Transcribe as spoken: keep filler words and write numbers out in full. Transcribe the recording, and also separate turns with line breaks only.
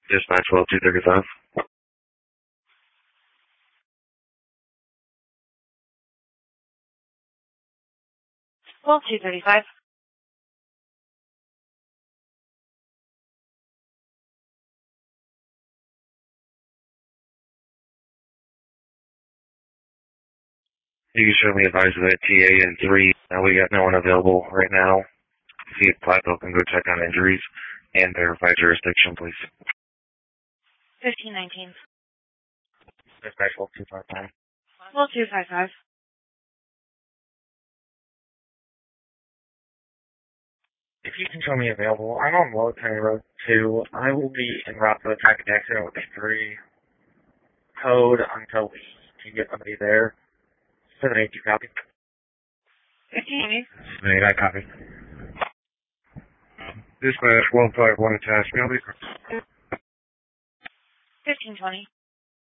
Dispatch twelve two thirty-five.
twelve two thirty-five.
You can show me advice of that T A in three. Uh, we got no one available right now. See if Platteville can go check on injuries and verify jurisdiction, please.
fifteen nineteen.
Dispatch twelve two fifty-five.
twelve two fifty-five.
If you can show me available, I'm on Lower County Road two. I will be en route for the traffic accident with a three code until we can get somebody there. seven eight two copy.
fifteen eighty.
seven eight I copy. Dispatch one five one attached. Copy.
fifteen twenty.